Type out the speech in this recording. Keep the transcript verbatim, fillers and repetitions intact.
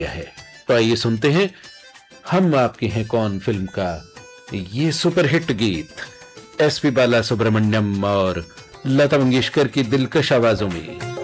है। तो आइए सुनते हैं हम आपके हैं कौन फिल्म का ये सुपरहिट गीत एस पी बाला सुब्रमण्यम और लता मंगेशकर की दिलकश आवाजों में।